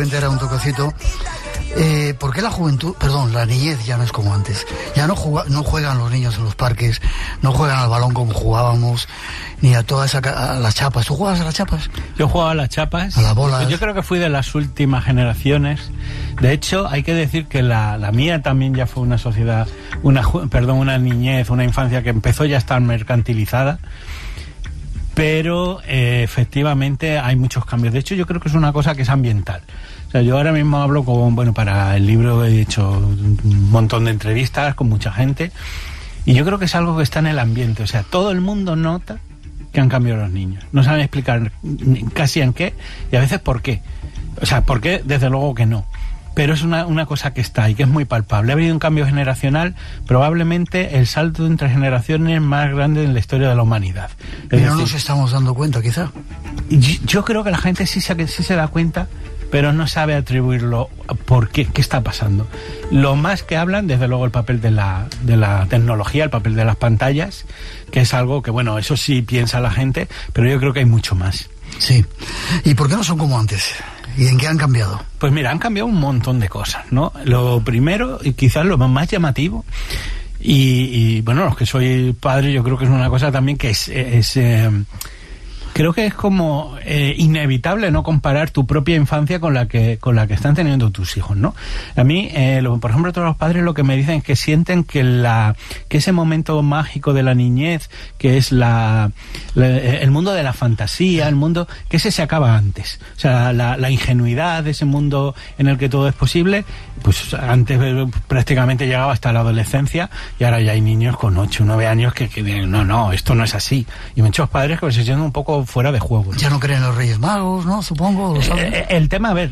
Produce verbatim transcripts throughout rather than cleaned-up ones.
simplemente era un toquecito. Eh, ¿Por qué la juventud, perdón, la niñez ya no es como antes? Ya no, juga, no juegan los niños en los parques, no juegan al balón como jugábamos, ni a todas esa, a las chapas. ¿Tú jugabas a las chapas? Yo jugaba a las chapas. A las bolas. Yo creo que fui de las últimas generaciones. De hecho, hay que decir que la, la mía también ya fue una sociedad, una, perdón, una niñez, una infancia que empezó ya a estar mercantilizada. Pero eh, efectivamente hay muchos cambios. De hecho, yo creo que es una cosa que es ambiental. O sea, yo ahora mismo hablo con, bueno, para el libro he hecho un montón de entrevistas con mucha gente y yo creo que es algo que está en el ambiente. O sea, todo el mundo nota que han cambiado los niños. No saben explicar casi en qué y a veces por qué. O sea, por qué, desde luego que no. Pero es una, una cosa que está y que es muy palpable. Ha habido un cambio generacional, probablemente el salto entre generaciones más grande en la historia de la humanidad. Y no nos estamos dando cuenta, quizá. Yo, yo creo que la gente sí se, sí se da cuenta, pero no sabe atribuirlo por qué, qué está pasando. Lo más que hablan, desde luego, el papel de la, de la tecnología, el papel de las pantallas, que es algo que, bueno, eso sí piensa la gente, pero yo creo que hay mucho más. Sí. ¿Y por qué no son como antes? ¿Y en qué han cambiado? Pues mira, han cambiado un montón de cosas, ¿no? Lo primero, y quizás lo más llamativo, y, y bueno, los que soy padre, yo creo que es una cosa también que es... es eh, creo que es como eh, inevitable no comparar tu propia infancia con la que con la que están teniendo tus hijos, ¿no? A mí, eh, lo, por ejemplo, todos los padres lo que me dicen es que sienten que la que ese momento mágico de la niñez, que es la, la el mundo de la fantasía, el mundo que ese se acaba antes. O sea, la, la ingenuidad de ese mundo en el que todo es posible, pues antes prácticamente llegaba hasta la adolescencia y ahora ya hay niños con ocho, nueve años que, que no, no, esto no es así. Y muchos padres que se sienten un poco fuera de juego, ¿no? Ya no creen en los Reyes Magos, ¿no? Supongo. ¿Lo saben? Eh, el tema, a ver,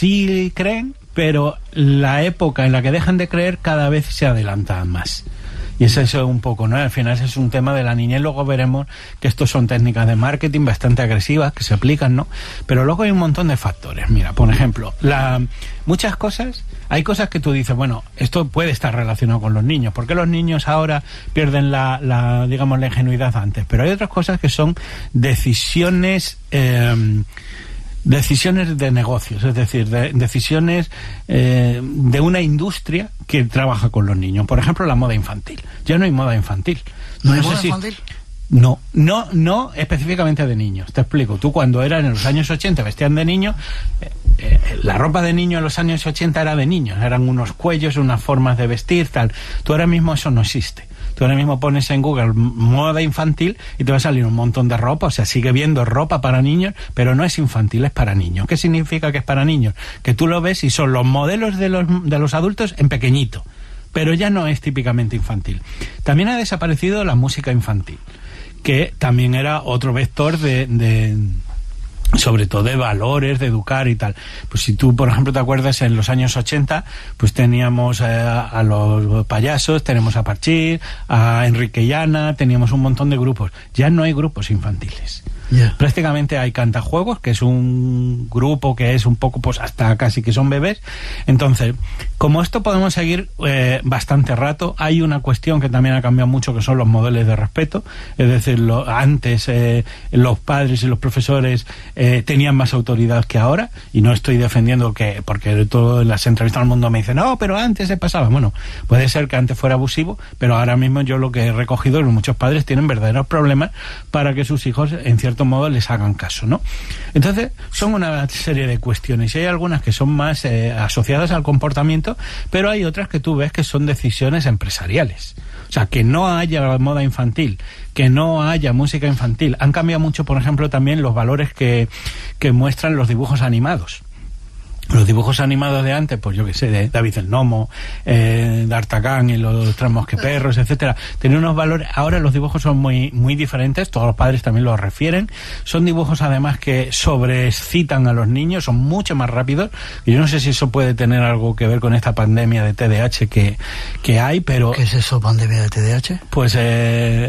sí creen, pero la época en la que dejan de creer cada vez se adelanta más. Y es eso un poco, ¿no? Al final ese es un tema de la niñez. Luego veremos que estos son técnicas de marketing bastante agresivas que se aplican, ¿no? Pero luego hay un montón de factores. Mira, por ejemplo, la, muchas cosas, hay cosas que tú dices, bueno, esto puede estar relacionado con los niños. ¿Por qué los niños ahora pierden la, la digamos, la ingenuidad antes? Pero hay otras cosas que son decisiones... Eh, decisiones de negocios, es decir, de, decisiones eh, de una industria que trabaja con los niños. Por ejemplo, la moda infantil. Ya no hay moda infantil. ¿No, ¿No hay sé moda si... infantil? No, no, no específicamente de niños. Te explico. Tú cuando eras en los años ochenta vestían de niños, eh, eh, la ropa de niño en los años ochenta era de niños. Eran unos cuellos, unas formas de vestir, tal. Tú ahora mismo eso no existe. Tú ahora mismo pones en Google moda infantil y te va a salir un montón de ropa. O sea, sigue viendo ropa para niños, pero no es infantil, es para niños. ¿Qué significa que es para niños? Que tú lo ves y son los modelos de los, de los adultos en pequeñito. Pero ya no es típicamente infantil. También ha desaparecido la música infantil, que también era otro vector de... de sobre todo de valores, de educar y tal. Pues si tú, por ejemplo, te acuerdas, en los años ochenta, pues teníamos eh, a los payasos, tenemos a Parchís, a Enrique y Ana, teníamos un montón de grupos. Ya no hay grupos infantiles. Yeah. Prácticamente hay cantajuegos, que es un grupo que es un poco, pues hasta casi que son bebés. Entonces, como esto podemos seguir eh, bastante rato, hay una cuestión que también ha cambiado mucho, que son los modelos de respeto. Es decir, lo, antes eh, los padres y los profesores eh, tenían más autoridad que ahora, y no estoy defendiendo que, porque todo en las entrevistas al mundo me dicen, no, pero antes se pasaba. Bueno, puede ser que antes fuera abusivo, pero ahora mismo yo lo que he recogido es que muchos padres tienen verdaderos problemas para que sus hijos, en cierto modo, les hagan caso, ¿no? Entonces, son una serie de cuestiones, y hay algunas que son más eh, asociadas al comportamiento, pero hay otras que tú ves que son decisiones empresariales. O sea, que no haya moda infantil, que no haya música infantil. Han cambiado mucho, por ejemplo, también los valores que, que muestran los dibujos animados. Los dibujos animados de antes, pues yo qué sé, de David el Gnomo, eh, D'Artagnan y los Tres Mosqueperros, etcétera, tenían unos valores. Ahora los dibujos son muy muy diferentes, todos los padres también los refieren. Son dibujos además que sobreexcitan a los niños, son mucho más rápidos. Y yo no sé si eso puede tener algo que ver con esta pandemia de T D A H que, que hay, pero... ¿Qué es eso, pandemia de T D A H? Pues... Eh,